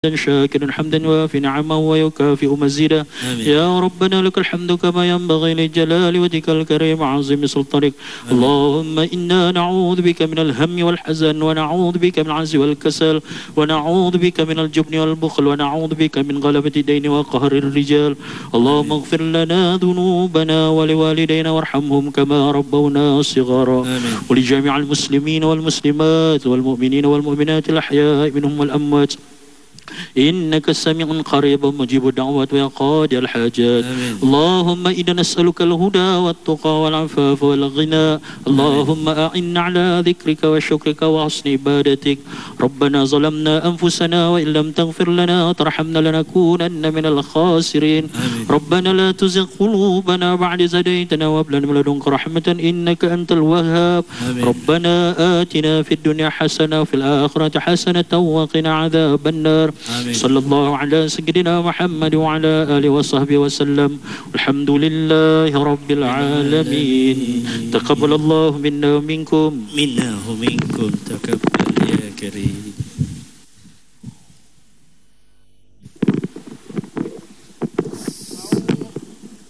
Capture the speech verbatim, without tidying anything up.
شاكرا حمدا وافي نعما ويكافئ مزيدا. يا ربنا لك الحمد كما ينبغي لجلال وجهك الكريم عظيم سلطانك. اللهم إنا نعوذ بك من الهم والحزن، ونعوذ بك من العجز والكسل، ونعوذ بك من الجبن والبخل، ونعوذ بك من غلبة الدين وقهر الرجال. اللهم اغفر لنا ذنوبنا ولوالدينا وارحمهم كما ربونا صغارا. ولجميع المسلمين والمسلمات والمؤمنين والمؤمنات الأحياء منهم والأموات إنك سميع قريب مجيب الدعوات ويا قاضي الحاجات. اللهم إنا نسألك الهدى والتقى والعفاف والغنى. اللهم أعنا على ذكرك وشكرك وحسن عبادتك. ربنا ظلمنا أنفسنا وإن لم تغفر لنا وترحمنا لنكونن من الخاسرين. ربنا لا تزغ قلوبنا بعد إذ هديتنا وهب لنا من لدنك رحمة إنك أنت الوهاب. ربنا آتنا في الدنيا حسنة وفي الآخرة حسنة وقنا عذاب النار. آمين. صلى الله على سيدنا محمد وعلى آله وصحبه وسلم. الحمد لله رب العالمين. تقبل الله منا ومنكم. منا ومنكم تقبل يا كريم.